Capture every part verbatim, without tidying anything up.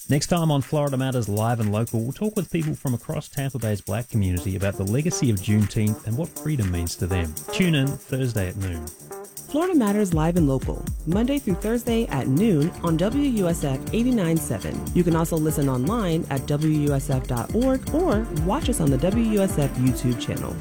Next time on Florida Matters Live and Local, we'll talk with people from across Tampa Bay's black community about the legacy of Juneteenth and what freedom means to them. Tune in Thursday at noon. Florida Matters Live and Local, Monday through Thursday at noon on W U S F eighty-nine point seven. You can also listen online at W U S F dot org or watch us on the W U S F YouTube channel.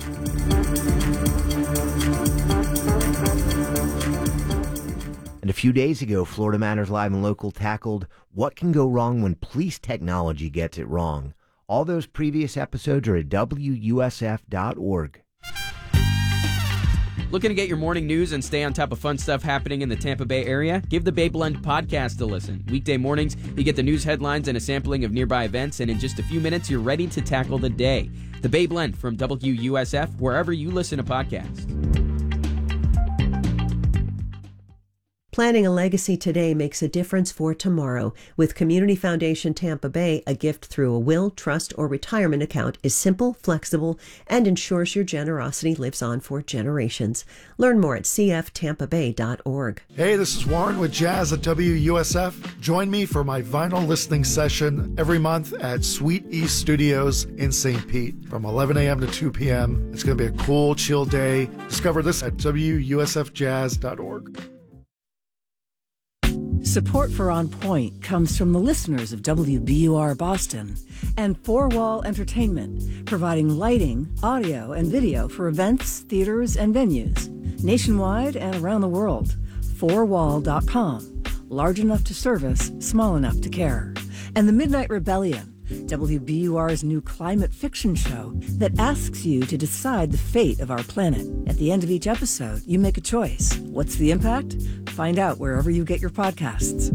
And a few days ago, Florida Matters Live and Local tackled what can go wrong when police technology gets it wrong. All those previous episodes are at W U S F dot org. Looking to get your morning news and stay on top of fun stuff happening in the Tampa Bay area? Give the Bay Blend podcast a listen. Weekday mornings, you get the news headlines and a sampling of nearby events, and in just a few minutes, you're ready to tackle the day. The Bay Blend from W U S F, wherever you listen to podcasts. Planning a legacy today makes a difference for tomorrow. With Community Foundation Tampa Bay, a gift through a will, trust, or retirement account is simple, flexible, and ensures your generosity lives on for generations. Learn more at c f tampa bay dot org. Hey, this is Warren with Jazz at W U S F. Join me for my vinyl listening session every month at Sweet East Studios in Saint Pete from eleven a.m. to two p.m. It's going to be a cool, chill day. Discover this at W U S F jazz dot org. Support for On Point comes from the listeners of W B U R Boston and Four Wall Entertainment, providing lighting, audio, and video for events, theaters, and venues nationwide and around the world. four wall dot com, large enough to service, small enough to care. And The Midnight Rebellion, W B U R's new climate fiction show that asks you to decide the fate of our planet. At the end of each episode, you make a choice. What's the impact? Find out wherever you get your podcasts.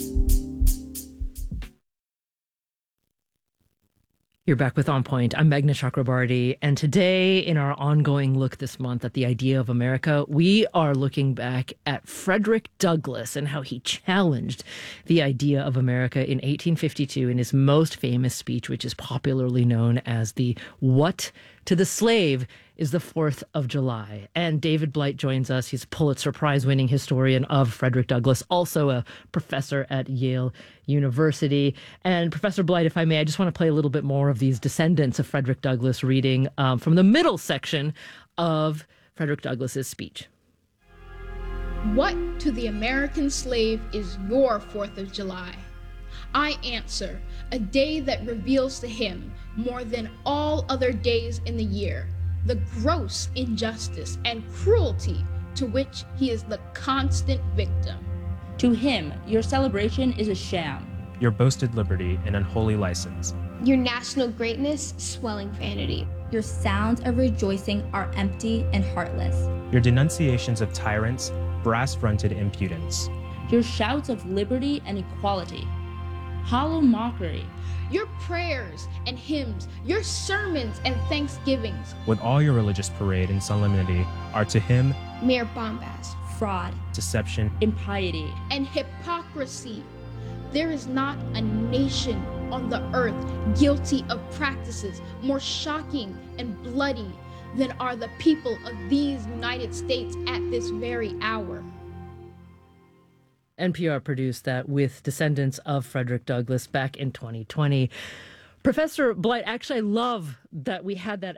You're back with On Point. I'm Meghna Chakrabarty, and today in our ongoing look this month at the idea of America, we are looking back at Frederick Douglass and how he challenged the idea of America in eighteen fifty-two in his most famous speech, which is popularly known as the What to the Slave is the fourth of July. And David Blight joins us. He's a Pulitzer Prize-winning historian of Frederick Douglass, also a professor at Yale University. And Professor Blight, if I may, I just want to play a little bit more of these descendants of Frederick Douglass reading um, from the middle section of Frederick Douglass's speech. What to the American slave is your fourth of July? I answer, a day that reveals to him more than all other days in the year the gross injustice and cruelty to which he is the constant victim. To him, your celebration is a sham. Your boasted liberty an unholy license. Your national greatness swelling vanity. Your sounds of rejoicing are empty and heartless. Your denunciations of tyrants, brass-fronted impudence. Your shouts of liberty and equality, hollow mockery. Your prayers and hymns, your sermons and thanksgivings, with all your religious parade and solemnity, are to him mere bombast, fraud, deception, impiety, and hypocrisy. There is not a nation on the earth guilty of practices more shocking and bloody than are the people of these United States at this very hour. N P R produced that with descendants of Frederick Douglass back in twenty twenty. Professor Blight, actually, I love that we had that